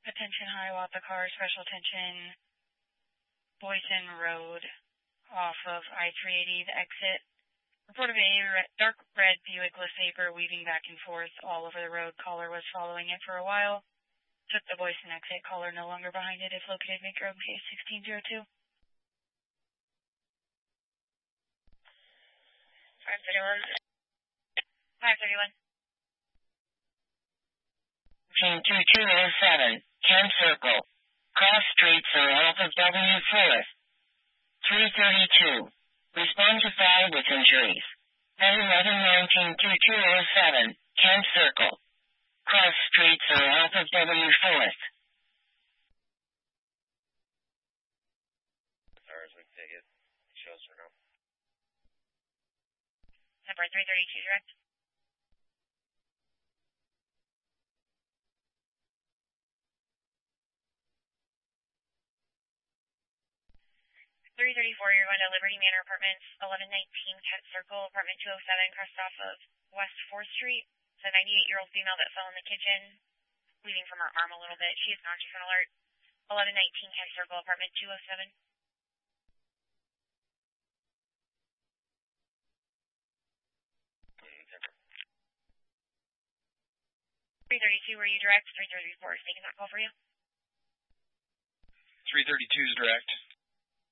Attention Hiawatha car, special attention Boyson Road off of I-380, the exit. Report of a dark red Buick LeSabre weaving back and forth all over the road. Caller was following it for a while. Took the Boyson exit. Caller no longer behind it. If located, make your own case 1602. 531. 531. 2207, Kent Circle. Cross streets are off of W. Forest. 332. Respond to fire with injuries. 1119-2207, Kent Circle. Cross streets are off of W. Forest. As far as we can take it, shows for now. Number 332, direct. 334, you're going to Liberty Manor Apartments, 1119 Kent Circle, apartment 207, crossed off of West 4th Street. It's a 98-year-old female that fell in the kitchen, bleeding from her arm a little bit. She is conscious and alert. 1119 Kent Circle, apartment 207. 332, were you direct? 334 is taking that call for you. 332 is direct.